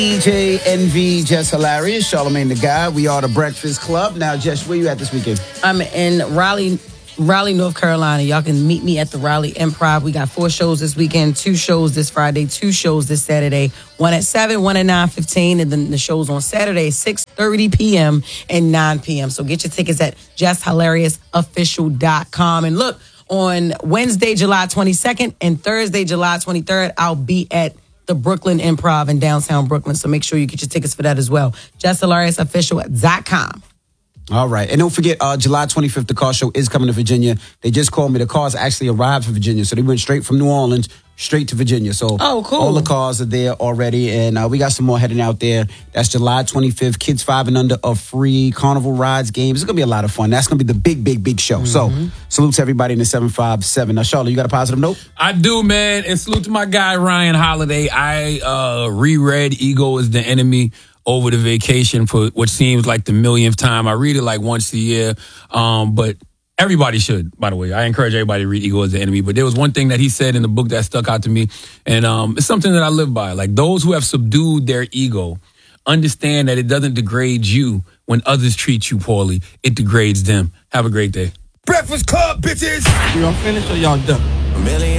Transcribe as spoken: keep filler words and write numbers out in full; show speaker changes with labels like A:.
A: D J N V, Jess Hilarious, Charlamagne the Guy. We are the Breakfast Club. Now, Jess, where you at this weekend?
B: I'm in Raleigh, Raleigh, North Carolina. Y'all can meet me at the Raleigh Improv. We got four shows this weekend, two shows this Friday, two shows this Saturday. One at seven, one at nine fifteen, and then the shows on Saturday, six thirty p.m. and nine p.m. So get your tickets at jess hilarious official dot com. And look, on Wednesday, July twenty-second and Thursday, July twenty-third, I'll be at the Brooklyn Improv in downtown Brooklyn. So make sure you get your tickets for that as well. jess hilarious official dot com.
A: All right. And don't forget, uh, July twenty-fifth, the car show is coming to Virginia. They just called me. The cars actually arrived from Virginia. So they went straight from New Orleans, straight to Virginia. So
B: oh, cool.
A: All the cars are there already. And uh, we got some more heading out there. That's July twenty-fifth. Kids five and under are free. Carnival rides, games. It's going to be a lot of fun. That's going to be the big, big, big show. Mm-hmm. So salute to everybody in the seven five seven. Now, Charlotte, you got a positive note?
C: I do, man. And salute to my guy, Ryan Holiday. I uh, reread Ego is the Enemy over the vacation for what seems like the millionth time. I read it like once a year, um, but everybody should, by the way. I encourage everybody to read Ego is the Enemy. But there was one thing that he said in the book that stuck out to me, and um, it's something that I live by. Like, those who have subdued their ego understand that it doesn't degrade you when others treat you poorly. It degrades them. Have a great day.
D: Breakfast Club, bitches!
E: Y'all finished or y'all done?
D: A million